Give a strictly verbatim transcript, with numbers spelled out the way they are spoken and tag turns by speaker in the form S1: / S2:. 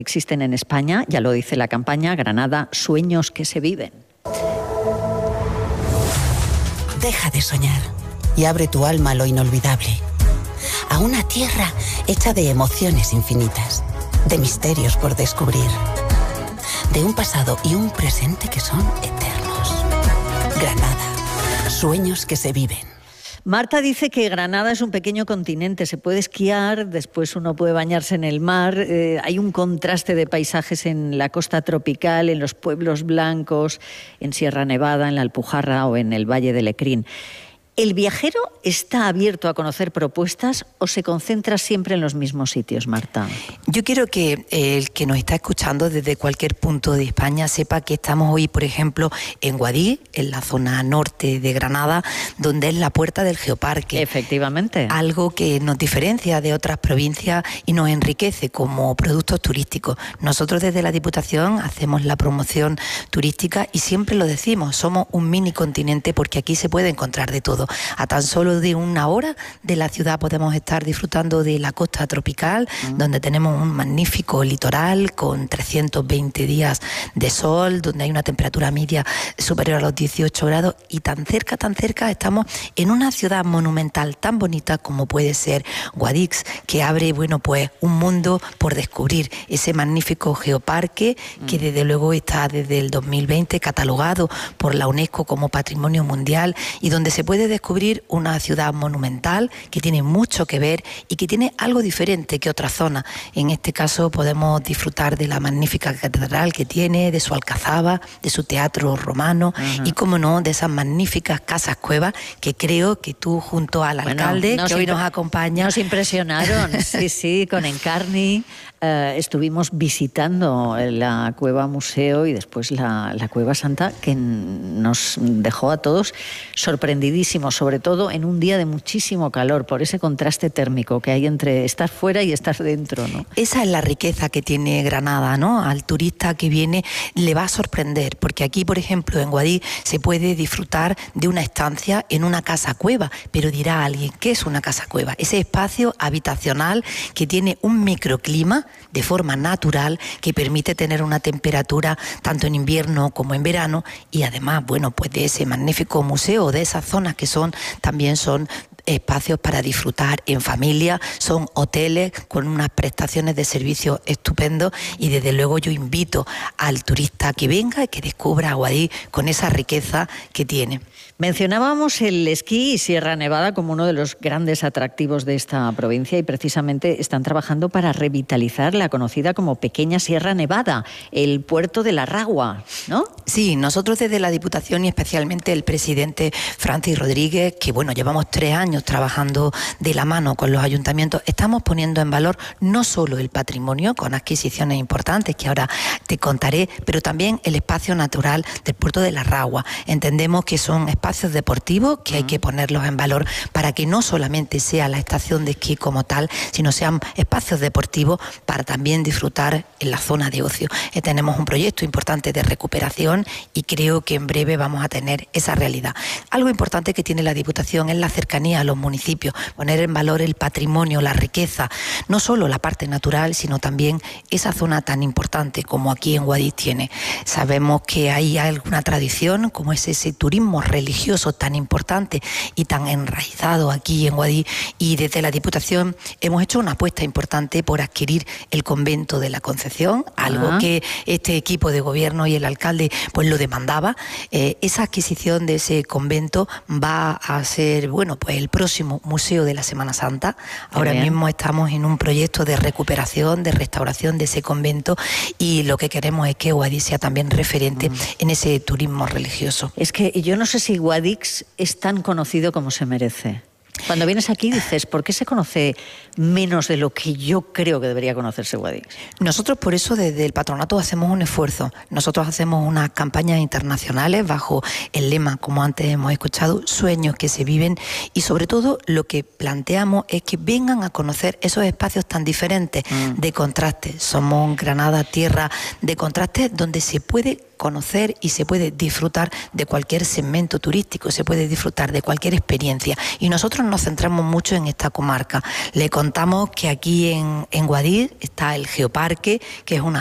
S1: Existen en España, ya lo dice la campaña Granada, sueños que se viven.
S2: Deja de soñar y abre tu alma a lo inolvidable, a una tierra hecha de emociones infinitas, de misterios por descubrir, de un pasado y un presente que son eternos. Granada, sueños que se viven.
S1: Marta dice que Granada es un pequeño continente, se puede esquiar, después uno puede bañarse en el mar, eh, hay un contraste de paisajes en la costa tropical, en los pueblos blancos, en Sierra Nevada, en la Alpujarra o en el Valle de Lecrín. ¿El viajero está abierto a conocer propuestas o se concentra siempre en los mismos sitios, Marta?
S3: Yo quiero que el que nos está escuchando desde cualquier punto de España sepa que estamos hoy, por ejemplo, en Guadix, en la zona norte de Granada, donde es la puerta del Geoparque.
S1: Efectivamente.
S3: Algo que nos diferencia de otras provincias y nos enriquece como productos turísticos. Nosotros desde la Diputación hacemos la promoción turística y siempre lo decimos, somos un mini continente porque aquí se puede encontrar de todo. A tan solo de una hora de la ciudad podemos estar disfrutando de la costa tropical, mm. donde tenemos un magnífico litoral con trescientos veinte días de sol, donde hay una temperatura media superior a los dieciocho grados y tan cerca, tan cerca estamos en una ciudad monumental tan bonita como puede ser Guadix, que abre, bueno, pues un mundo por descubrir, ese magnífico geoparque mm. que desde luego está desde el dos mil veinte catalogado por la UNESCO como Patrimonio Mundial y donde se puede descubrir una ciudad monumental que tiene mucho que ver y que tiene algo diferente que otras zonas. En este caso podemos disfrutar de la magnífica catedral que tiene, de su alcazaba, de su teatro romano uh-huh. y, como no, de esas magníficas casas cuevas que creo que tú junto al bueno, alcalde que hoy nos acompaña...
S1: Nos impresionaron, sí, sí, con Encarni. Uh, estuvimos visitando la Cueva Museo y después la, la Cueva Santa, que nos dejó a todos sorprendidísimos, sobre todo en un día de muchísimo calor, por ese contraste térmico que hay entre estar fuera y estar dentro, ¿no?
S3: Esa es la riqueza que tiene Granada, ¿no? Al turista que viene le va a sorprender, porque aquí, por ejemplo, en Guadix se puede disfrutar de una estancia en una casa cueva, pero dirá alguien, ¿qué es una casa cueva? Ese espacio habitacional que tiene un microclima de forma natural que permite tener una temperatura tanto en invierno como en verano y además, bueno, pues de ese magnífico museo, de esas zonas que son también son espacios para disfrutar en familia, son hoteles con unas prestaciones de servicio estupendos y desde luego yo invito al turista que venga y que descubra Guadix con esa riqueza que tiene.
S1: Mencionábamos el esquí y Sierra Nevada como uno de los grandes atractivos de esta provincia y precisamente están trabajando para revitalizar la conocida como Pequeña Sierra Nevada, el puerto de la Ragua, ¿no?
S3: Sí, nosotros desde la Diputación y especialmente el presidente Francis Rodríguez, que bueno, llevamos tres años trabajando de la mano con los ayuntamientos, estamos poniendo en valor no solo el patrimonio con adquisiciones importantes que ahora te contaré, pero también el espacio natural del puerto de la Ragua. Entendemos que son espacios deportivos que hay que ponerlos en valor para que no solamente sea la estación de esquí como tal, sino sean espacios deportivos para también disfrutar en la zona de ocio. Eh, tenemos un proyecto importante de recuperación y creo que en breve vamos a tener esa realidad. Algo importante que tiene la Diputación es la cercanía a los municipios, poner en valor el patrimonio, la riqueza, no solo la parte natural, sino también esa zona tan importante como aquí en Guadix tiene. Sabemos que hay alguna tradición, como es ese turismo religioso tan importante y tan enraizado aquí en Guadix, y desde la Diputación hemos hecho una apuesta importante por adquirir el convento de la Concepción, algo ah. que este equipo de gobierno y el alcalde pues lo demandaba. Eh, esa adquisición de ese convento va a ser, bueno, pues el próximo museo de la Semana Santa. Ahora mismo estamos en un proyecto de recuperación, de restauración de ese convento y lo que queremos es que Guadix sea también referente mm. en ese turismo religioso.
S1: Es que yo no sé si Guadix es tan conocido como se merece. Cuando vienes aquí dices, ¿por qué se conoce menos de lo que yo creo que debería conocerse Guadix?
S3: Nosotros por eso desde el patronato hacemos un esfuerzo. Nosotros hacemos unas campañas internacionales bajo el lema, como antes hemos escuchado, sueños que se viven, y sobre todo lo que planteamos es que vengan a conocer esos espacios tan diferentes mm. de contraste. Somos Granada, tierra de contraste, donde se puede conocer y se puede disfrutar de cualquier segmento turístico, se puede disfrutar de cualquier experiencia. Y nosotros nos centramos mucho en esta comarca. Le contamos que aquí en, en Guadix está el Geoparque, que es una